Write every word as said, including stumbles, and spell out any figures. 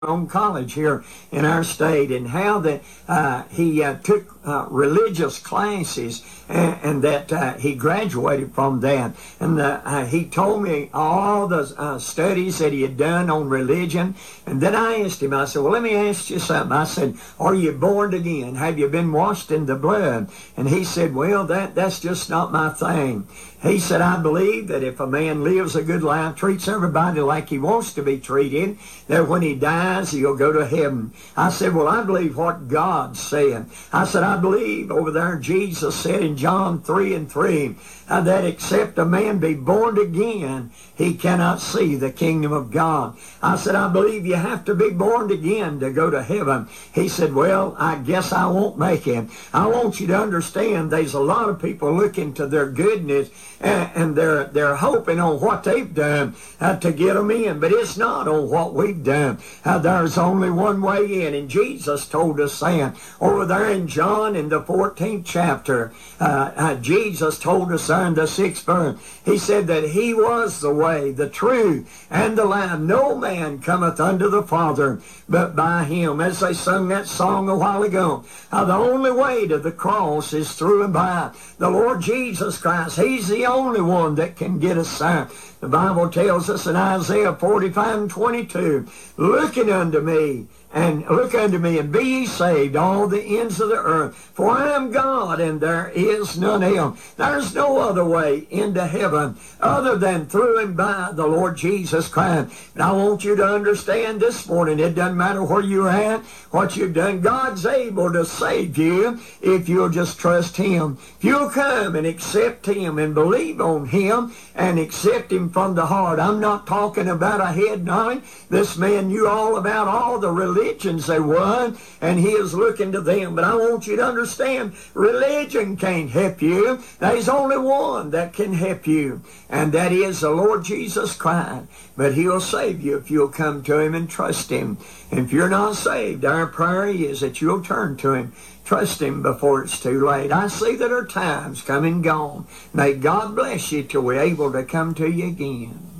own college here in our state, and how that uh, he uh, took uh, religious classes, and, and that uh, he graduated from that. And the, uh, he told me all the uh, studies that he had done on religion. And then I asked him, I said, well, let me ask you something. I said, are you born again? Have you been washed in the blood? And he said, well, that, that's just not my thing. He said, I believe that if a man lives a good life, treats everybody like he wants to be treated, that when he dies, he'll go to heaven. I said, well, I believe what God said. I said, I believe over there Jesus said in John three and three, uh, that except a man be born again, he cannot see the kingdom of God. I said, I believe you have to be born again to go to heaven. He said, well, I guess I won't make it. I want you to understand there's a lot of people looking to their goodness, and, and they're, they're hoping on what they've done uh, to get them in, but it's not on what we've done. Uh, there's only one way in, and Jesus told us that. Over there in John in the fourteenth chapter, uh, uh, Jesus told us there in the sixth verse, he said that he was the way, the truth, and the life. No man cometh unto the Father but by him. As they sung that song a while ago, uh, the only way to the cross is through and by the Lord Jesus Christ. He's the only one that can get us there. The Bible tells us in Isaiah forty-five and twenty-two, looking unto me, and look unto me, and be ye saved, all the ends of the earth. For I am God, and there is none else. There's no other way into heaven other than through and by the Lord Jesus Christ. And I want you to understand this morning, it doesn't matter where you're at, what you've done. God's able to save you if you'll just trust Him. If you'll come and accept Him and believe on Him and accept Him from the heart. I'm not talking about a head knowledge. This man knew all about all the religions there was, and he is looking to them. But I want you to understand, religion can't help you. There's only one that can help you, and that is the Lord Jesus Christ. But He'll save you if you'll come to Him and trust Him. And if you're not saved, our prayer is that you'll turn to Him. Trust Him before it's too late. I see that our time's come and gone. May God bless you till we're able to come to you again.